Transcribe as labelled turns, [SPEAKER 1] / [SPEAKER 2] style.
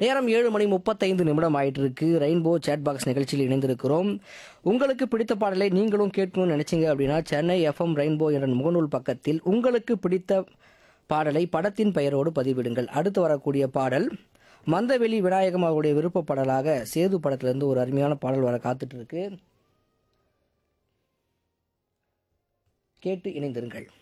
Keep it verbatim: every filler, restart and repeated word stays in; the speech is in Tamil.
[SPEAKER 1] நேரம் ஏழு மணி முப்பத்தைந்து நிமிடம் ஆயிட்டு இருக்கு. ரெயின்போ சேட் பாக்ஸ் நிகழ்ச்சியில் இணைந்திருக்கிறோம். உங்களுக்கு பிடித்த பாடலை நீங்களும் கேட்கணும்னு நினைச்சீங்க அப்படின்னா சென்னை எஃப்எம் ரெயின்போ என்ற முகநூல் பக்கத்தில் உங்களுக்கு பிடித்த பாடலை படத்தின் பெயரோடு பதிவிடுங்கள். அடுத்து வரக்கூடிய பாடல் மந்தவெளி விநாயகம் அவருடைய விருப்ப பாடலாக சேது படத்திலிருந்து ஒரு அருமையான பாடல் வர காத்துட்டு இருக்கு. கேட்டு இணைந்திருங்கள்.